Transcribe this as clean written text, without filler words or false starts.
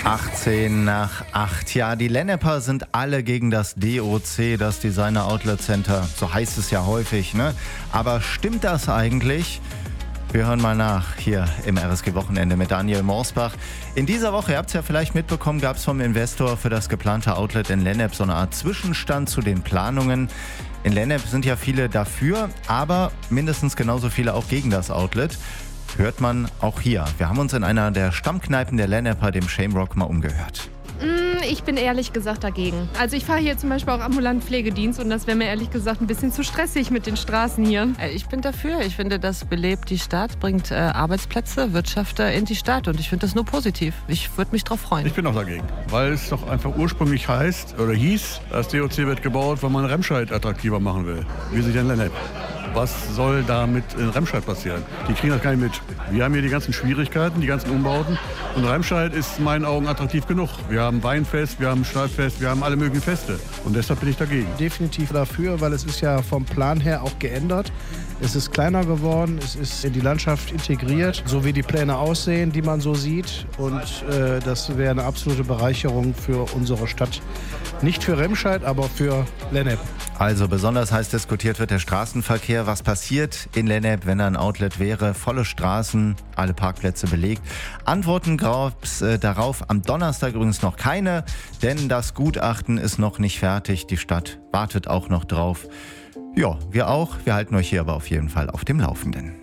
18 nach 8. Ja, die Lenneper sind alle gegen das DOC, das Designer Outlet Center. So heißt es ja häufig, ne? Aber stimmt das eigentlich? Wir hören mal nach hier im RSG-Wochenende mit Daniel Morsbach. In dieser Woche, ihr habt es ja vielleicht mitbekommen, gab es vom Investor für das geplante Outlet in Lennep so eine Art Zwischenstand zu den Planungen. In Lennep sind ja viele dafür, aber mindestens genauso viele auch gegen das Outlet. Hört man auch hier. Wir haben uns in einer der Stammkneipen der Lenneper, dem Shamrock, mal umgehört. Ich bin ehrlich gesagt dagegen. Also ich fahre hier zum Beispiel auch ambulant Pflegedienst und das wäre mir ehrlich gesagt ein bisschen zu stressig mit den Straßen hier. Ich bin dafür. Ich finde, das belebt die Stadt, bringt Arbeitsplätze, Wirtschaft in die Stadt und ich finde das nur positiv. Ich würde mich drauf freuen. Ich bin auch dagegen, weil es doch einfach ursprünglich hieß, das DOC wird gebaut, weil man Remscheid attraktiver machen will. Wir sind ja in Lennep. Was soll da mit in Remscheid passieren? Die kriegen das gar nicht mit. Wir haben hier die ganzen Schwierigkeiten, die ganzen Umbauten. Und Remscheid ist in meinen Augen attraktiv genug. Wir haben Weinfest, wir haben Stadtfest, wir haben alle möglichen Feste. Und deshalb bin ich dagegen. Definitiv dafür, weil es ist ja vom Plan her auch geändert. Es ist kleiner geworden, es ist in die Landschaft integriert, so wie die Pläne aussehen, die man so sieht. Und das wäre eine absolute Bereicherung für unsere Stadt. Nicht für Remscheid, aber für Lennep. Also besonders heiß diskutiert wird der Straßenverkehr. Was passiert in Lennep, wenn da ein Outlet wäre? Volle Straßen, alle Parkplätze belegt. Antworten gab es darauf am Donnerstag übrigens noch keine, denn das Gutachten ist noch nicht fertig. Die Stadt wartet auch noch drauf. Ja, wir auch. Wir halten euch hier aber auf jeden Fall auf dem Laufenden.